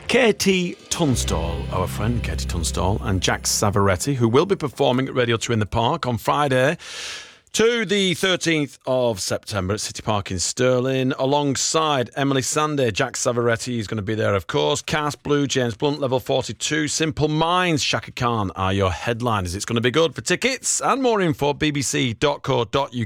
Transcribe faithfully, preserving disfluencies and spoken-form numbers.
Katie Tunstall, our friend Katie Tunstall, and Jack Savoretti, who will be performing at Radio two in the Park on Friday to the thirteenth of September at City Park in Stirling, alongside Emily Sandé. Jack Savoretti is going to be there, of course. Cast Blue, James Blunt, Level forty-two, Simple Minds, Shaka Khan are your headliners. It's going to be good. For tickets and more info, b b c dot co dot u k.